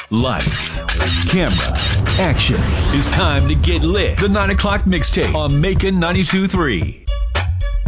Lights, camera, action. It's time to get lit. The 9 o'clock mixtape on Macon 92.3.